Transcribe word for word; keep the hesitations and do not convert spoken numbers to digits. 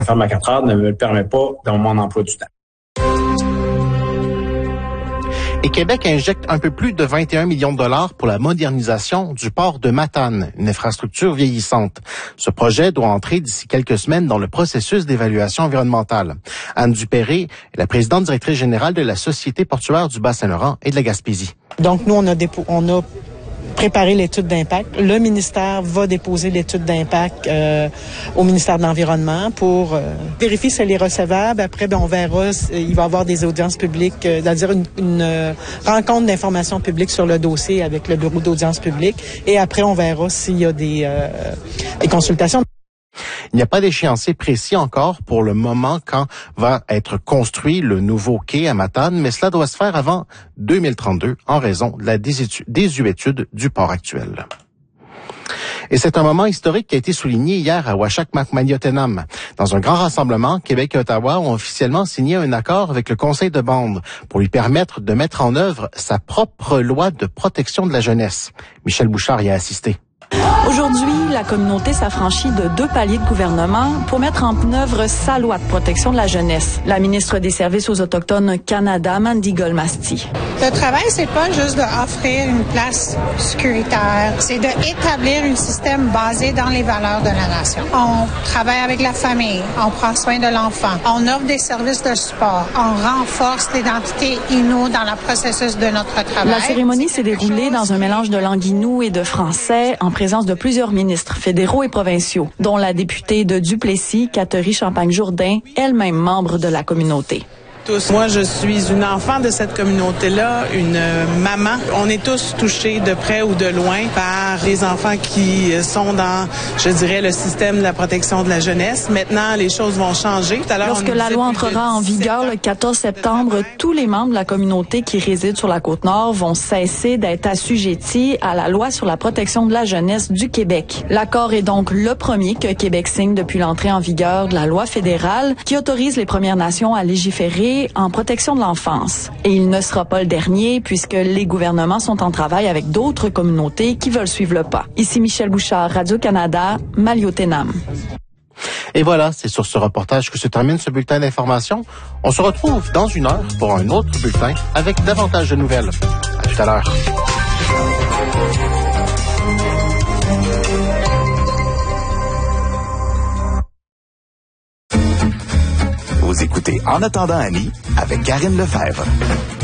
ferme à quatre heures ne me le permet pas dans mon emploi du temps. Et Québec injecte un peu plus de vingt et un millions de dollars pour la modernisation du port de Matane, une infrastructure vieillissante. Ce projet doit entrer d'ici quelques semaines dans le processus d'évaluation environnementale. Anne Dupéré est la présidente directrice générale de la Société portuaire du Bas-Saint-Laurent et de la Gaspésie. Donc, nous, on a, dépo- on a préparé l'étude d'impact. Le ministère va déposer l'étude d'impact euh, au ministère de l'Environnement pour euh, vérifier si elle est recevable. Après, ben, on verra, il va y avoir des audiences publiques, euh, c'est-à-dire une, une euh, rencontre d'information publique sur le dossier avec le bureau d'audience publique. Et après, on verra s'il y a des, euh, des consultations. Il n'y a pas d'échéancier précis encore pour le moment quand va être construit le nouveau quai à Matane, mais cela doit se faire avant deux mille trente-deux en raison de la désuétude du port actuel. Et c'est un moment historique qui a été souligné hier à Uashac-Macmagnotenam. Dans un grand rassemblement, Québec et Ottawa ont officiellement signé un accord avec le Conseil de bande pour lui permettre de mettre en œuvre sa propre loi de protection de la jeunesse. Michel Bouchard y a assisté. Aujourd'hui, la communauté s'affranchit de deux paliers de gouvernement pour mettre en œuvre sa loi de protection de la jeunesse. La ministre des Services aux Autochtones Canada, Mandy Golmasti. Le travail, c'est pas juste d'offrir une place sécuritaire, c'est d'établir un système basé dans les valeurs de la nation. On travaille avec la famille, on prend soin de l'enfant, on offre des services de support, on renforce l'identité Innu dans le processus de notre travail. La cérémonie s'est déroulée dans un mélange de langue Innu et de français en présence de plusieurs ministres fédéraux et provinciaux, dont la députée de Duplessis, Catherine Champagne-Jourdain, elle-même membre de la communauté. Tous. Moi, je suis une enfant de cette communauté-là, une maman. On est tous touchés de près ou de loin par les enfants qui sont dans, je dirais, le système de la protection de la jeunesse. Maintenant, les choses vont changer. Tout à l'heure, Lorsque la loi entrera en vigueur le quatorze septembre, tous les membres de la communauté qui résident sur la Côte-Nord vont cesser d'être assujettis à la loi sur la protection de la jeunesse du Québec. L'accord est donc le premier que Québec signe depuis l'entrée en vigueur de la loi fédérale qui autorise les Premières Nations à légiférer en protection de l'enfance. Et il ne sera pas le dernier puisque les gouvernements sont en travail avec d'autres communautés qui veulent suivre le pas. Ici Michel Bouchard, Radio-Canada, Maliotenam. Et voilà, c'est sur ce reportage que se termine ce bulletin d'information. On se retrouve dans une heure pour un autre bulletin avec davantage de nouvelles. À tout à l'heure. Vous écoutez En attendant Annie avec Karine Lefebvre.